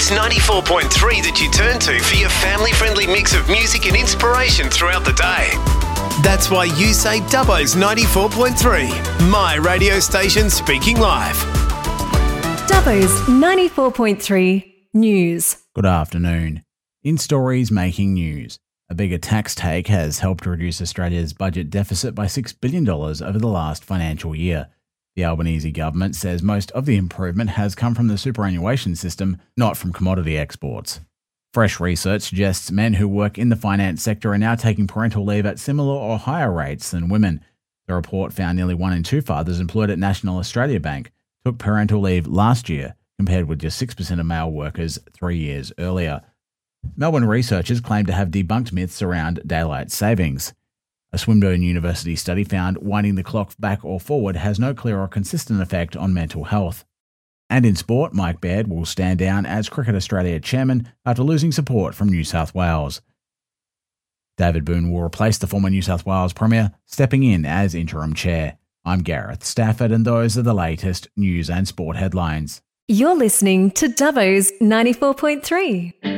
Dubbo's 94.3 that you turn to for your family-friendly mix of music and inspiration throughout the day. That's why you say Dubbo's 94.3, my radio station speaking live. Dubbo's 94.3 News. Good afternoon. In stories making news, a bigger tax take has helped reduce Australia's budget deficit by $6 billion over the last financial year. The Albanese government says most of the improvement has come from the superannuation system, not from commodity exports. Fresh research suggests men who work in the finance sector are now taking parental leave at similar or higher rates than women. The report found nearly 1 in 2 fathers employed at National Australia Bank took parental leave last year, compared with just 6% of male workers 3 years earlier. Melbourne researchers claim to have debunked myths around daylight savings. A Swinburne University study found winding the clock back or forward has no clear or consistent effect on mental health. And in sport, Mike Baird will stand down as Cricket Australia chairman after losing support from New South Wales. David Boone will replace the former New South Wales Premier, stepping in as interim chair. I'm Gareth Stafford, and those are the latest news and sport headlines. You're listening to Dubbo's 94.3.